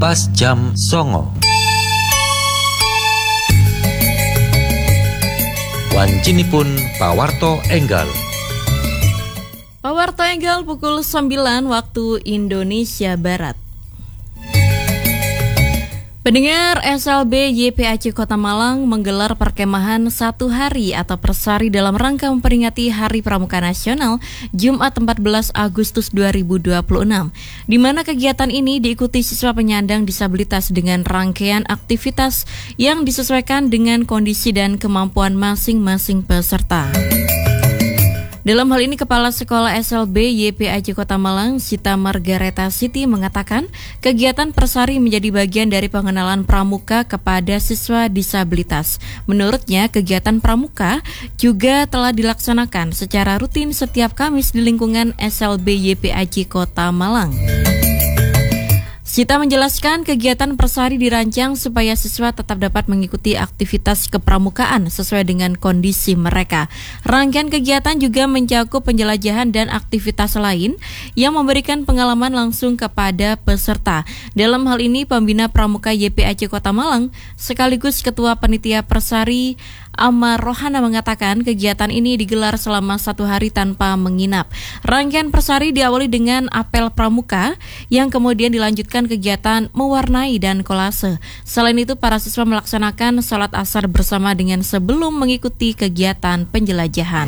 pas jam 09.00. Wancinipun pawarto enggal. Pawarto enggal pukul 9 waktu Indonesia Barat. Pendengar, SLB YPAC Kota Malang menggelar perkemahan 1 hari atau persari dalam rangka memperingati Hari Pramuka Nasional Jumat 14 Agustus 2026, di mana kegiatan ini diikuti siswa penyandang disabilitas dengan rangkaian aktivitas yang disesuaikan dengan kondisi dan kemampuan masing-masing peserta. Dalam hal ini, Kepala Sekolah SLB YPAC Kota Malang, Sita Margareta Siti, mengatakan kegiatan persari menjadi bagian dari pengenalan pramuka kepada siswa disabilitas. Menurutnya, kegiatan pramuka juga telah dilaksanakan secara rutin setiap Kamis di lingkungan SLB YPAC Kota Malang. Sita menjelaskan kegiatan persari dirancang supaya siswa tetap dapat mengikuti aktivitas kepramukaan sesuai dengan kondisi mereka. Rangkaian kegiatan juga mencakup penjelajahan dan aktivitas lain yang memberikan pengalaman langsung kepada peserta. Dalam hal ini, Pembina Pramuka YPAC Kota Malang sekaligus Ketua Panitia Persari Amar Rohana mengatakan kegiatan ini digelar selama 1 hari tanpa menginap. Rangkaian persari diawali dengan apel pramuka yang kemudian dilanjutkan kegiatan mewarnai dan kolase. Selain itu, para siswa melaksanakan sholat asar bersama dengan sebelum mengikuti kegiatan penjelajahan.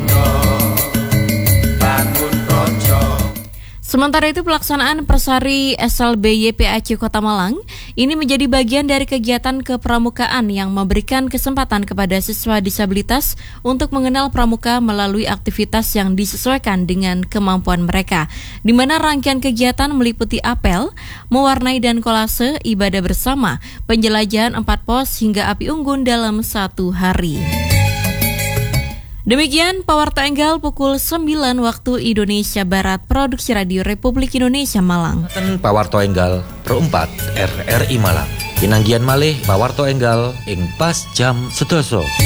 Sementara itu, pelaksanaan persari SLB YPAC Kota Malang ini menjadi bagian dari kegiatan kepramukaan yang memberikan kesempatan kepada siswa disabilitas untuk mengenal pramuka melalui aktivitas yang disesuaikan dengan kemampuan mereka, di mana rangkaian kegiatan meliputi apel, mewarnai dan kolase, ibadah bersama, penjelajahan 4 pos hingga api unggun dalam 1 hari. Demikian Pawarto Enggal pukul 9 waktu Indonesia Barat, Produksi Radio Republik Indonesia Malang. Pawarto Enggal Pro 4 RRI Malang. Pinanggian malih Pawarto Enggal ing pas jam 11.00.